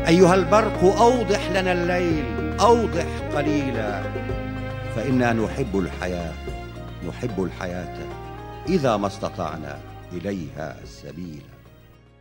أيها البرق أوضح لنا الليل، أوضح قليلا، فإنا نحب الحياة إذا ما استطعنا إليها سبيلا.